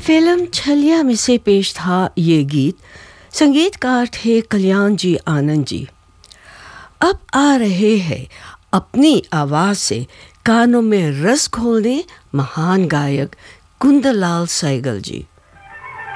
Film छलिया में से पेश था ये गीत। संगीतकार थे कल्याण जी आनंद जी। अब आ रहे हैं अपनी आवाज़ से कानों में रस घोलने महान गायक कुंदनलाल सहगल जी।